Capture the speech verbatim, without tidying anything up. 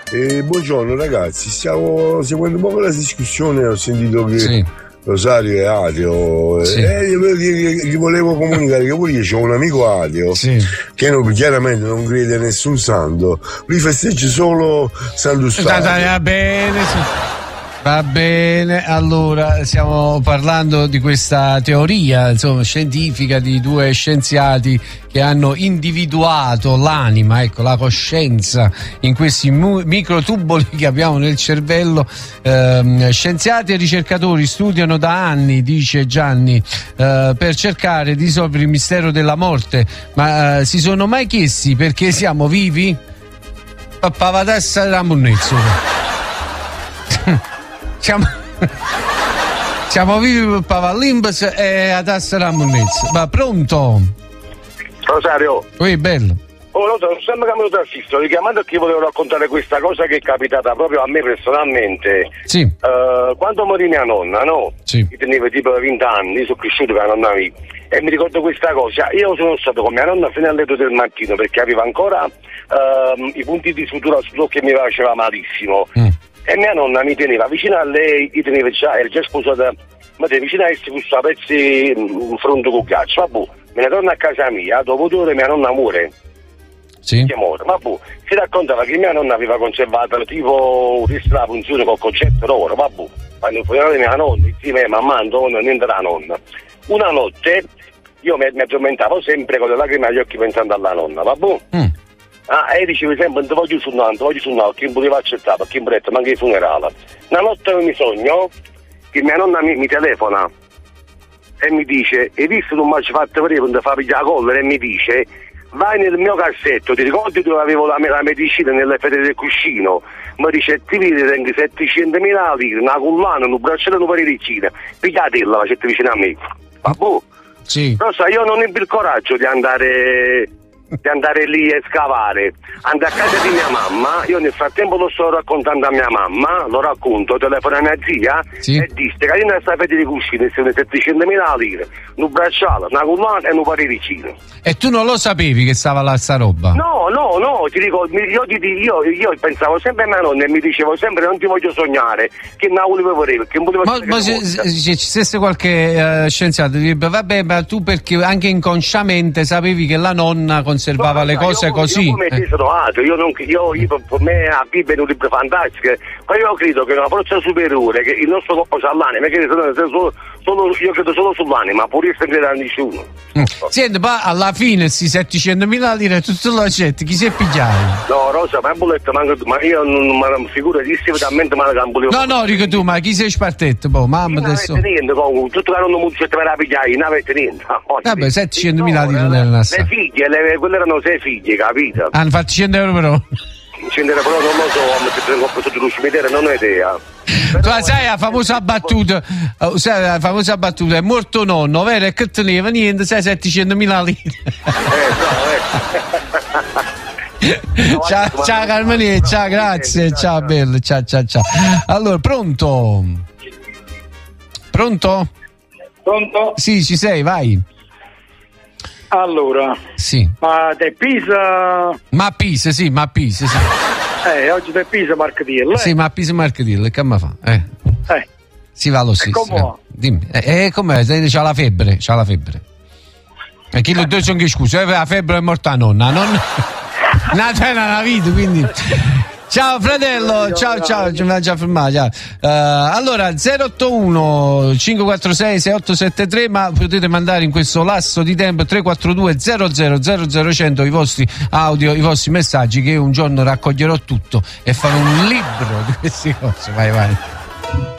Eh, buongiorno ragazzi, stiamo seguendo un po' la discussione, ho sentito che Sì. Rosario è ateo, Sì. e io gli, gli volevo comunicare che pure io ho un amico ateo Sì. che non, chiaramente non crede a nessun santo, lui festeggia solo Santo Stato. Va bene, sì. Va bene, allora stiamo parlando di questa teoria, insomma, scientifica di due scienziati che hanno individuato l'anima, ecco, la coscienza in questi mu- microtuboli che abbiamo nel cervello. Ehm, scienziati e ricercatori studiano da anni, dice Gianni, eh, per cercare di risolvere il mistero della morte, ma eh, si sono mai chiesti perché siamo vivi? Pappavadassa Ramunezzo. Siamo, siamo vivi per Pavalimbas e ad Assaramunezza. Ma pronto? Rosario. Ui, bello. Oh, lo so, sembra che mi lo assisto, sto chiamando perché volevo raccontare questa cosa che è capitata proprio a me personalmente. Sì. Uh, quando morì mia nonna, no? Sì. Io tenevo tipo venti anni, io sono cresciuto con la nonna mia e mi ricordo questa cosa. Io sono stato con mia nonna fino alle due del mattino perché aveva ancora uh, i punti di sutura sull'occhio che mi faceva malissimo. Mm. E mia nonna mi teneva vicino a lei, io tenevo già, era già sposata, ma te vicino a essi questo pezzi in fronte con ghiaccio. Vabbè, me ne torno a casa mia, dopo due ore mia nonna muore. Sì. Che muore. Vabbè, si raccontava che mia nonna aveva conservato tipo la funzione col concetto d'oro, vabbè. Quando fuori mia nonna, insieme a mamma, Antonio, niente la nonna. Una notte io mi, mi addormentavo sempre con le lacrime agli occhi pensando alla nonna, vabbè. Mm. Ah, e dicevi sempre, non ti voglio suonare, non ti voglio suonare, che non poteva accettare, perché mi ha detto, ma anche il funerale. Una notte mi sogno che mia nonna mi, mi telefona e mi dice, hai visto non mi hai fatto vedere quando fa pigliare la collera? E mi dice, vai nel mio cassetto, ti ricordi dove avevo la, la medicina nelle fede del cuscino? Mi dice, ti vedi, tengo settecentomila lire, una collana, un bracciale e una pariricina, pigliatela, facete vicino a me. Vabbè. Sì. Però sai, io non ebbi il coraggio di andare... di andare lì e scavare. Andai a casa di mia mamma, io nel frattempo lo sto raccontando a mia mamma, lo racconto, telefono a mia zia, sì. E disse che io nella fede di cuscino sono settecentomila lire, un bracciale, una collana e un pariricino. E tu non lo sapevi che stava là sta roba? No, no, no, ti dico, io, io, io pensavo sempre a mia nonna e mi dicevo sempre non ti voglio sognare, che non volevo vedere, perché non volevo ma, ma se, se, se ci fosse qualche uh, scienziato direbbe vabbè, ma tu perché anche inconsciamente sapevi che la nonna conservava no, le cose io, così? Io come eh. sono altro, io, non, io, io per me la Bibbia è un libro fantastico, ma io credo che una forza superiore, che il nostro corpo c'ha l'anima, che solo, solo, solo, io credo solo sull'anima, pure io non credo a nessuno. Mm. Senti, ma alla fine sti settecentomila lire tutto lo accetti, chi si è pigliato? No, Rosa, ma, bulletto, ma, ma io non mi figuro di essere talmente male che non volevo. No, no, dico tu, ma chi sei spartetto? Boh, mamma adesso. Non avete niente, comunque, tutto che non mi dice per la pigliare, non avete niente. Vabbè, settecentomila lire nella Le figlie, le, quelle erano sei figlie, capito? Hanno fatto cento euro però. cento euro però non lo so, mi tengo sotto lo cimitero, non ho idea. Tu sai la famosa battuta, uh, sai la famosa battuta, è morto nonno, vero? E che teneva niente, sai settecentomila lire. Eh, no, ciao, ciao Carmine, ciao, grazie, ciao bello, ciao, ciao, ciao. Allora, pronto? Pronto? Pronto? Sì, ci sei, vai. Allora, sì. Ma te Pisa? Ma Pisa, sì, ma Pisa, sì. Eh, oggi te Pisa Marcatillo. Eh? Sì, ma Pisa Marcatillo, che mi fa? Eh. Eh. Si va lo stesso. Come? Dimmi, eh, eh, com'è? C'ha la febbre, c'ha la febbre. E chi lo due sono che scusa, eh, la febbre è morta nonna, non... Nata è una vita, quindi... Ciao fratello, ciao ciao, ci abbiamo già fermato. Ciao. Uh, allora zero otto uno cinque quattro sei sei otto sette tre, ma potete mandare in questo lasso di tempo tre quattro due zero zero zero zero cento i vostri audio, i vostri messaggi, che io un giorno raccoglierò tutto e farò un libro di queste cose. Vai vai.